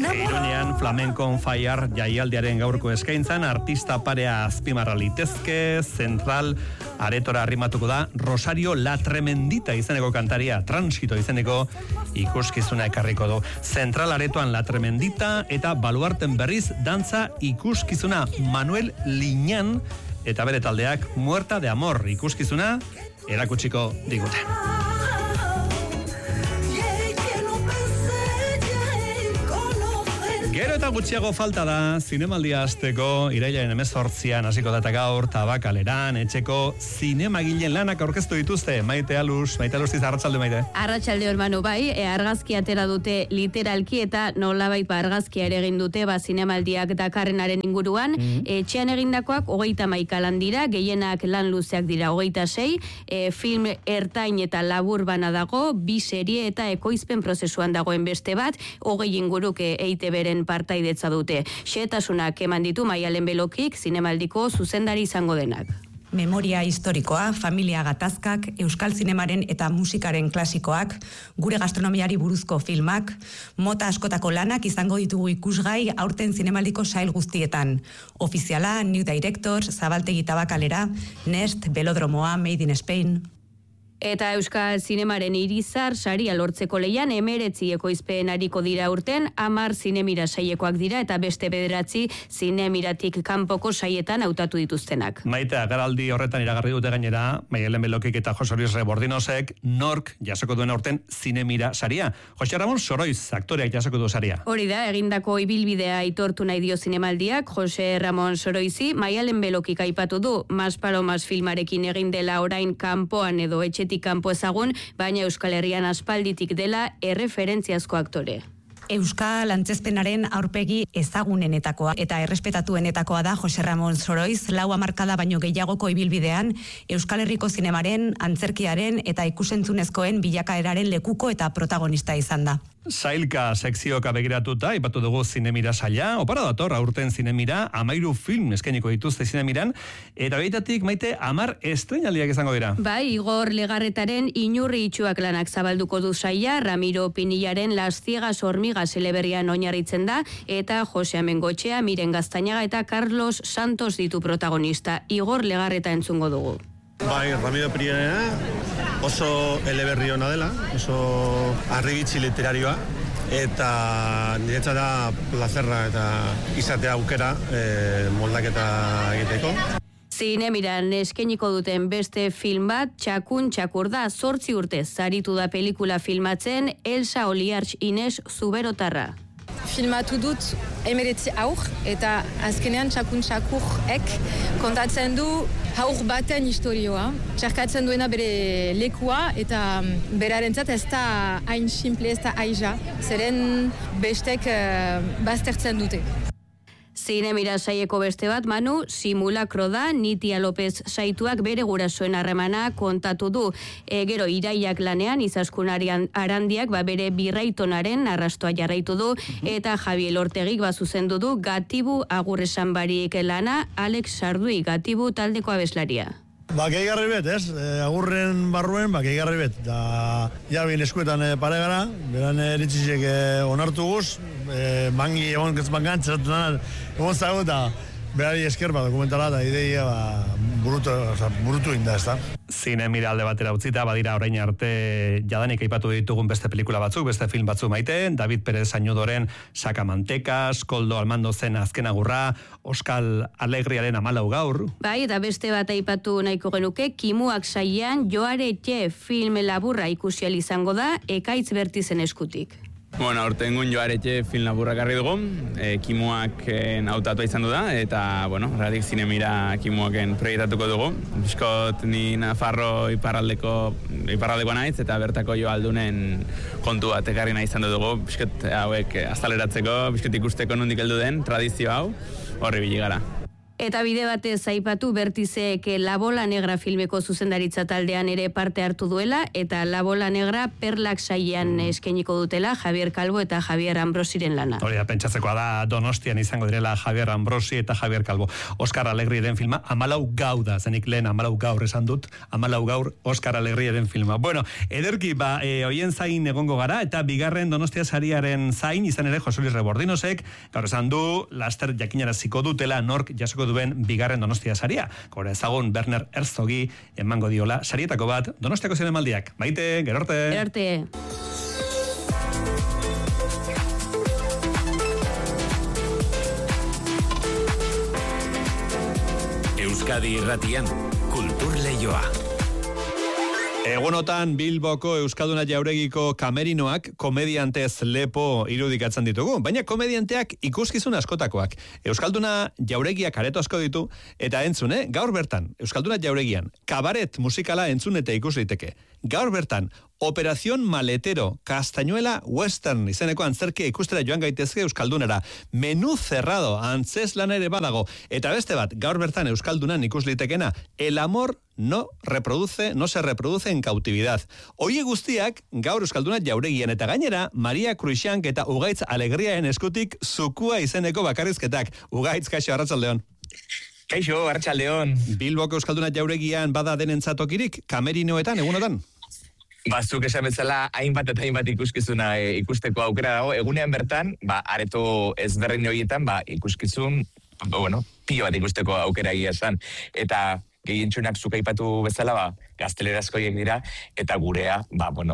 Iruñean Flamenco on Fire jaialdiaren gaurko eskaintzan artista parea azpimarra litezke. Zentral aretora arrimatuko da Rosario La Tremendita izeneko kantaria, Transito izeneko ikuskizuna ekarriko du. Zentral aretoan La Tremendita eta baluarten berriz dantza ikuskizuna Manuel Liñán eta bere taldeak Muerta de Amor ikuskizuna erakutsiko digute. Gero eta gutxiago falta da, zinemaldia hasteko irailaren 18an hasiko da eta gaur Tabakaleran etxeko zinemagileen lanak aurkeztu dituzte. Maite Aluz arratsalde Maite. Arratsalde hermano bai, argazki atera dute literalki eta nolabait argazkia ere egin dute zinemaldiak Dakarrenaren inguruan. Etxean egindakoak 31 lan dira, gehienak lan luzeak dira 26, film ertain eta labur bana dago, 2 serie eta ekoizpen prozesuan dagoen beste bat, 20 inguruk EITB-ren partaidetza dute. Xehetasunak eman ditu Maialen Belokik, zinemaldiko zuzendari izango denak. Memoria historikoa, familia gatazkak, euskal zinemaren eta musikaren klasikoak, gure gastronomiari buruzko filmak, mota askotako lanak izango ditugu ikusgai aurten zinemaldiko sail guztietan. Ofiziala, New Directors, Zabaltegi Tabakalera, Nest, Belodromoa, Made in Spain. Eta Euskal Zinemaren Irizar saria lortzeko leian 19 ekoizpen ariko dira urten, 10 zinemira saiekoak dira eta beste 9 zinemiratik kanpoko saietan hautatu dituztenak. Maite, agerraldi horretan iragarri dute gainera, Maialen Belokik eta Jose Luis Rebordinosek nork jasoko duen aurten zinemira saria. Jose Ramon Soroiz aktoreak jasoko du saria. Hori da, egindako ibilbidea aitortu nahi dio zinemaldiak, Jose Ramon Soroizi, Maialen Belokik aipatu du, Mas Palomas filmarekin egin dela orain kanpoan edo etxetik kanpo ezagun, baina Euskal Herrian aspalditik dela erreferentziazko aktore. Euskal antzezpenaren aurpegi ezagunenetakoa eta errespetatuenetakoa da Jose Ramon Soroiz, 4 hamarkada baino gehiagoko ibilbidean Euskal Herriko zinemaren, antzerkiaren eta ikusentzunezkoen bilakaeraren lekuko eta protagonista izan da. Sailka sekzioka begiratuta, ipatu dugu zinemira saila, opara dator aurten zinemira, 13 film eskainiko dituzte zinemiran, eta behitatik Maite 10 estreinaldiak izango dira. Bai, Igor Legarretaren Inurri itxuak lanak zabalduko du saila, Ramiro Pinillaren Las Ciegas Hormigas eleberrian oinarritzen da, eta Jose Amengoetxea, Miren Gaztañaga eta Carlos Santos ditu protagonista. Igor Legarreta entzungo dugu. Bai, Ramiro Pinillaren oso eleberri ona dela, oso harribitzi literarioa, eta niretzat da plazerra eta izatea aukera moldaketa egiteko. Zinemiran eskainiko duten beste film bat, Txakun Txakurda, 8 urtez saritu da pelikula filmatzen Elsa Oliartx Ines Zuberotarra. Filmatu dut 19 haur, eta azkenean Txakun Txakurek kontatzen du haur baten historioa. Txerkatzen duena bere lekua, eta berarentzat ez da hain simple, ez da aiza, zeren bestek baztertzen dute. Zinemira saieko beste bat, Manu, Simulakro da, Nitia López saituak bere gurasoen harremana kontatu du. Gero iraiak lanean, Izaskun Arandiak bere birraitonaren arrastoa jarraitu du, eta Javier Ortegik zuzendu du Gatibu agurresan barik lana, Alex Sardui, Gatibu taldeko abeslaria. Gehigarri bet, ez? Agurren barruen, gehigarri bet. Da, jarbin eskuetan pare gara, beran eritzizek onartu guz, mangi egon kezbangan, txeratu nanan, egon zago eta berari esker dokumentala eta ideia burutu inda, ez da. Zinemira alde batera utzita, badira orain arte jadanik aipatu ditugun beste pelikula batzuk, beste film batzuk Maite, David Pérez Añudoren Sakamantekas, Koldo Almandozen Azken Agurra, Oskal Alegriaren 14 gaur. Bai, eta beste bat aipatu nahiko genuke, Kimuak saian Joare Etxe film laburra ikusial izango da, Ekaitz Bertizen eskutik. Bueno, aurtengun Joaretxe film laburrak harri dugu, Kimuak hautatua izan du da, eta, bueno, horregatik zinemira Kimuaken proiektatuko dugu. Biskot ni Nafarro iparraldeko naiz, eta bertako joaldunen kontu bat ekarri nahi izan dugu, biskot hauek azaleratzeko, biskot ikusteko nondik heldu den, tradizio hau, horri biligara. Eta bide batez aipatu Bertizek La Bola Negra filmeko zuzendaritza taldean ere parte hartu duela, eta La Bola Negra Perlak sailean eskainiko dutela Javier Calvo eta Javier Ambrosiren lana. Hori da, pentsatzekoa da Donostian izango direla Javier Ambrosi eta Javier Calvo. Oscar Alegriren filma, 14 gau da, zenik lehen 14 gaur esan dut, 14 gaur Oscar Alegriren filma. Bueno, ederki, hoien zain egongo gara, eta bigarren Donostia sariaren zain, izan ere Jose Luis Rebordinosek, gaur esan du, laster jakinaraziko dutela nork jasoko duen bigarren Donostia saria. Gaur ezagun Werner Herzogi emango diola sarietako bat Donostiako zinemaldiak. Maite, gero arte. Gero arte. Euskadi Irratian, Kultur Leioa. Egunotan Bilboko Euskalduna Jauregiko kamerinoak komediantez lepo irudikatzen ditugu, baina komedianteak ikuskizun askotakoak. Euskalduna Jauregiak areto asko ditu, eta entzune, gaur bertan, Euskalduna Jauregian, kabaret musikala entzun eta ikus liteke. Gaur bertan, Operación Maletero, Castañuela Western, izeneko antzerkia ikustera joan gaitezke Euskaldunera. Menú cerrado, antzes lan ere badago. Eta beste bat, gaur bertan Euskaldunan ikus litekena, El amor no se reproduce en cautividad. Oie guztiak, gaur Euskalduna Jauregian, eta gainera, Maria Cruixank eta Ugaitz Alegriaen eskutik Zukua izeneko bakarrizketak. Ugaitz, kaixo, arratsaldeon. Kaixo, arratsaldeon. Bilboko Euskalduna Jauregian bada denentzatokirik, kamerinoetan, egunotan? Zuk esan bezala, hainbat eta hainbat ikuskizuna ikusteko aukera dago. Egunean bertan, areto ezberdin horietan, ikuskizun, pilo bat ikusteko aukera egia esan. Eta gehientsunak zuk aipatu bezala, gaztelerazkoiek dira, eta gurea,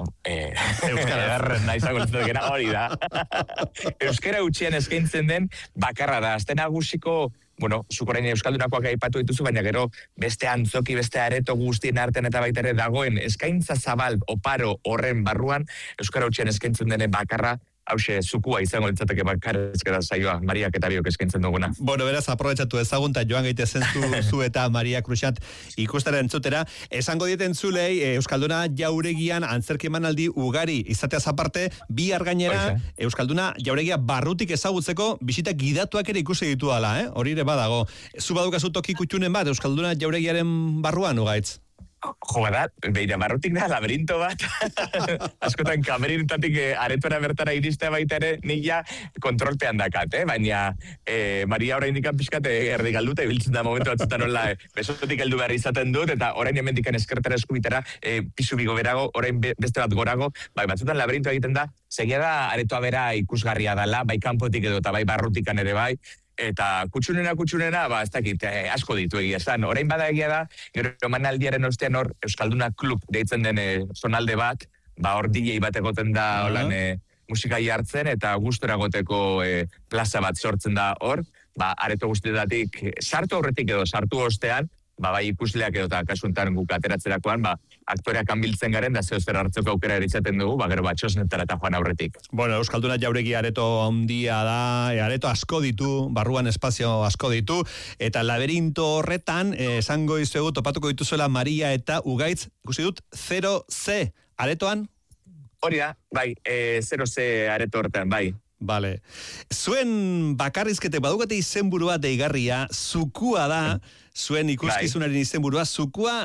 euskara nahizago litzatokena hori da. Euskara utxian eskaintzen den bakarra da. Azten nagusiko, zuk orain Euskaldunakoak aipatu dituzu, baina gero beste antzoki, beste areto guztien artean eta baita ere dagoen eskaintza zabal oparo horren barruan, Euskara utxian eskaintzen denen bakarra, hause, Zukua izango litzateke bakarrizketa saioa, Mariak eta biok eskaintzen duguna. Beraz, aprobetxatu ezagun, eta joan gaitezen zu eta Maria Cruixant ikustara entzutera. Esango dieten zulei, Euskalduna Jauregian antzerki emanaldi ugari izateaz aparte, bi argainera, Euskalduna Jauregia barrutik ezagutzeko bisita gidatuak ere ikusi ditu ala, hori ere badago. Zu badukazu toki kutxunen bat, Euskalduna Jauregiaren barruan, Ugaitz? Beira, barrutik da, laberinto bat. Askotan kamerintatik aretora bertara iristea baita ere, nila kontrolpean dakat, baina Maria orain dikan pixkat erdi galduta ibiltzen da momentu batzutan hola besotik heldu behar izaten dut, eta orain hemen dikan eskertara eskubitera pisu bigo berago, orain beste bat gorago, batzutan laberinto egiten da, segia da aretoa bera ikusgarria dela, bai kanpotik edo eta bai barrutikan ere bai, eta kutxunena, ez dakit, asko ditu egia esan. Orain bada egia da, gero emanaldiaren ostean hor Euskalduna Klub deitzen den zonalde bat, hor DJ bat egoten da holan musika jartzen, eta gustora goteko plaza bat sortzen da hor, areto guztietatik sartu aurretik edo sartu ostean, bai ikusleak edo eta kasuntan guk ateratzerakoan, aktoreak hanbiltzen garen, da zeo zer hartzeko aukera eritzaten dugu, gero txosnetara eta joan aurretik. Euskalduna Jauregi areto handia da, areto asko ditu, barruan espazio asko ditu, eta laberinto horretan, esango izuegu, topatuko dituzuela Maria eta Ugaitz, ikusi dut, 0C aretoan? Hori da, 0C areto horretan, bai. Vale. Zuen bakarrizkete badukate izenburua deigarria, Zukua da, zuen ikuskizunaren izenburua, Zukua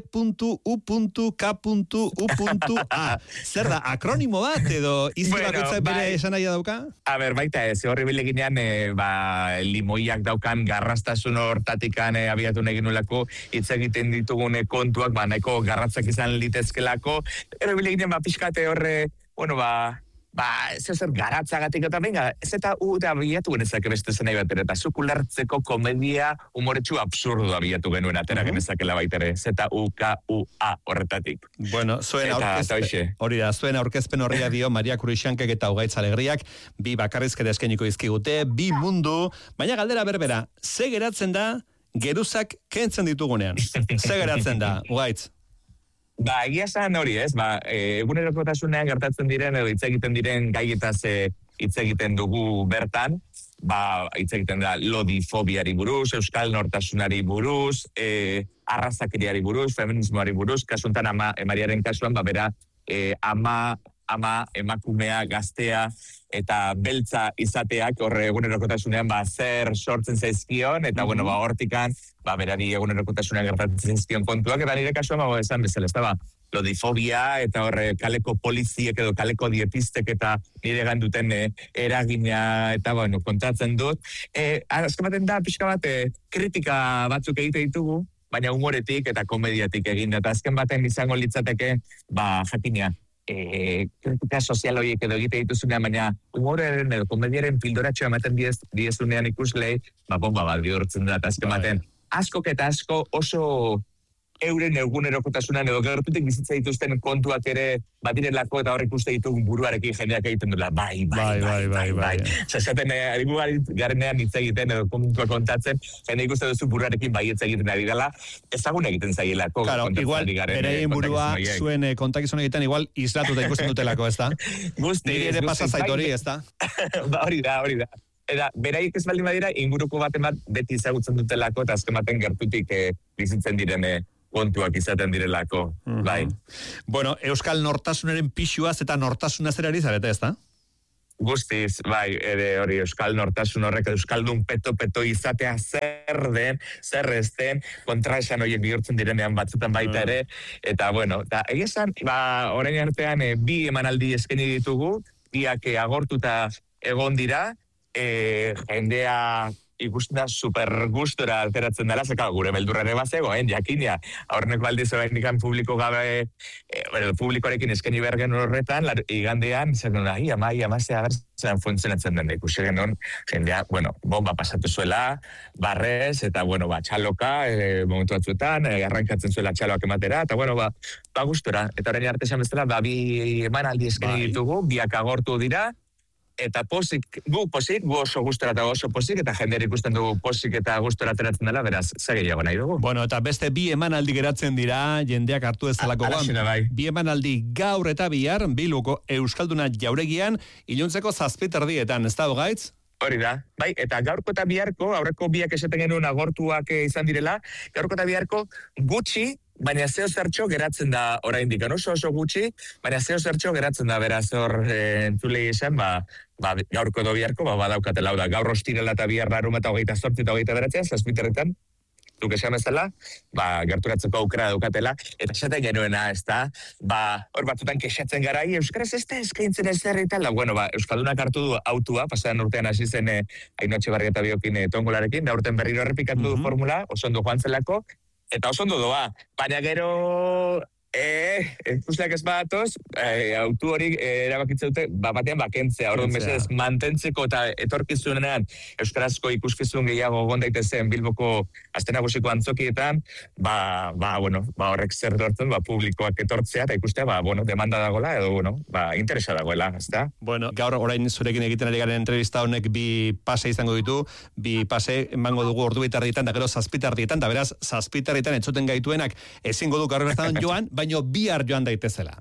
C.U.K.U.A. Zer da, akronimo bat edo izki bakoitzak bere esan nahi dauka? Baita ez, horri bileginean limoiak daukan garrastasun hortatikan abiatu nahi genulako, hitz egiten ditugune kontuak, nahiko garratzak izan litezkelako, horri bileginean pixkate horre, zer garatzagatik eta venga, ez eta abiatu genezake beste zenai bat ere, eta zukulartzeko komedia humoretsu absurdo abiatu genuen atera genezakela baita ere, Z.U.K.U.A. horretatik. Zuen aurkezpen horria dio Maria Cruixankek eta Ugaitz Alegriak, bi bakarrizketa eskainiko dizkigute, bi mundu, baina galdera berbera, ze geratzen da geruzak kentzen ditugunean? Ze geratzen da, Ugaitz? Egia esan hori ez, egunerokotasunean gertatzen diren edo hitz egiten diren gaietaz hitz egiten dugu bertan, hitz egiten da lodifobiari buruz, euskal nortasunari buruz, arrazakeriari buruz, feminismoari buruz, kasuntan Mariaren kasuan, bera ama ama, emakumea, gaztea, eta beltza izateak horre egunerokotasunean zer sortzen zaizkion, eta bueno, hortikan, berari egunerokotasunean gertatzen zaizkion kontuak, eta nire kasuan esan bezala, ez da, lodifobia, eta horre kaleko poliziek edo kaleko dietistek eta nire ganduten eragina, eta bueno, kontatzen dut. Azken baten da, pixka bat, kritika batzuk egite ditugu, baina humoretik eta komediatik egin, eta azken baten izango litzateke, jakina, kritika sozial horiek edo egite dituzunean, baina humoreren edo komediaren pildoratxoa ematen diezunean ikuslei, bomba bat bihurtzen da, eta azken baten, askok eta asko oso euren egunerokotasunan edo gertutik bizitza dituzten kontuak ere badirelako eta horrek uste ditugun buruarekin jendeak egiten duela, bai. Zaten, arigu garenean hitz egiten edo kontua kontatzen, jende ikuste duzu buruarekin baietz egiten ari dela, ezagun egiten zaielako. Claro, igual, berein burua zuen kontakizun egiten, igual islatuta ikusten dutelako, ez da? Niri ere pasazait hori, ez da? Hori da. Eta beraiek ez baldin badira, inguruko baten bat beti ezagutzen dutelako, eta azken baten gertutik bizitzen diren kontuak izaten direlako, bai. Bueno, Euskal Nortasunaren pixuaz eta nortasunaz ere ari zarete, ez da? Guztiz, bai, hori Euskal Nortasun horrek, Euskaldun peto izatea zer den, zer ez den, kontraesan horiek bihurtzen direnean batzutan baita ere, eta bueno, eta egizan, orain artean bi emanaldi eskaini ditugu, biak agortuta egon dira, jendea ikusten da super gustora alteratzen dela, zeka gure beldurrare bazegoen, jakina, aurrenek baldiz orain dikan publiko gabe, publikoarekin eskaini bergen horretan, igandean, zer nuna, amazea bertzen funtzionatzen den, ikusi genuen, jendea, bomba pasatu zuela, barrez, eta, txaloka, momentu batzuetan, arrankatzen zuela txaloak ematera, eta, gustora, eta orain arte esan bezala, bi emanaldi eskaini ditugu, biak agortu dira, eta gu oso gustora eta oso posik, eta jendeari ikusten dugu posik eta gustora ateratzen dela, beraz, gehiago nahi dugu. Bueno, eta beste bi emanaldi geratzen dira, jendeak hartu ezalako bai. Bi emanaldi gaur eta bihar, Bilboko Euskalduna jauregian, iluntzeko 7:00 ez da, Gaitz? Hori da, bai, eta gaurko eta biharko, aurreko biak esaten genuen agortuak izan direla, gaurko eta biharko gutxi, baina zeo zertxo geratzen da oraindik, oso gutxi, baina zeo zertxo geratzen da, beraz hor entzulei esan, gaurko edo biharko, badaukatela, gaur ostirela eta bihar laruma eta 28 eta 29, 7:00, duk esan bezala, gerturatzeko aukera daukatela, eta esaten genuena, ez da, hor batzutan kexatzen gara, euskaraz ez da eskaintzen ez derri tal, Euskaldunak hartu du autua, pasadan urtean hasi zen Ainhoa Barrieta Biokin tongolarekin, da urten berriro errepikatu du formula, oso ondo joan zelako, eta oso ondo doa, baina gero ikusteak ez badatoz, autu hori erabakitzen dute, batean bakentzea, orduan mesedez mantentzeko eta etorkizunean euskarazko ikuskizun gehiago egon daitezen Bilboko Aste Nagusiko antzokietan, horrek zer dortzen, publikoak etortzea, eta ikustea, demanda dagoela, edo, interesa dagoela, ez da? Bueno, gaur orain zurekin egiten ari garen entrevista honek bi pase izango ditu, bi pase emango dugu 2:30 da gero 7:00, da beraz 7:00 entzuten gaituenak ezingo du gaur bertan joan, baino bihar joan daitezela,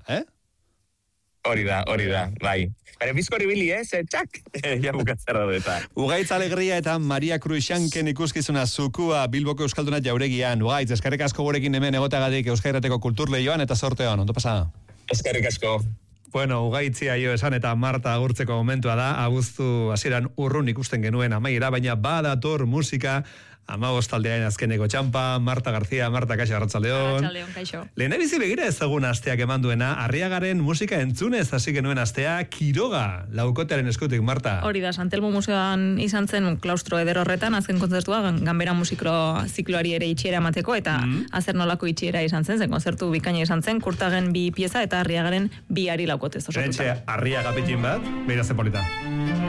Hori da, bai. Baina bizkori bili, txak, ja bukatzera dut. Ugaitz Alegria eta Maria Cruixanken ikuskizuna zukua Bilboko Euskalduna jauregian. Ugaitz, eskerrik asko gurekin hemen egoteagatik Euskal Irratiko kulturleioan eta sortean, ondo pasa? Eskerrik asko. Bueno, Ugaitzia jo esan eta Marta agurtzeko momentua da, abuztu hasieran urrun ikusten genuen amaiera, baina badator musika, 15 taldearen azkeneko txampa, Marta García, Marta, kaixo, arratsaldeon. Arratsaldeon, kaixo. Lehendabizi begira ezagun asteak eman duena, Arriagaren musika entzunez hasi genuen astea, Quiroga, laukotearen eskutik, Marta. Hori da, Santelmo museoan izan zen klaustro eder horretan, azken kontzertua, ganbera musikro zikloari ere itxiera emateko, eta azer nolako itxiera izan zen kontzertu bikaina izan zen, Kurtagen 2 pieza eta Arriagaren 2 ari laukotez osatuta. Arriaga pitin bat, beira ze polita.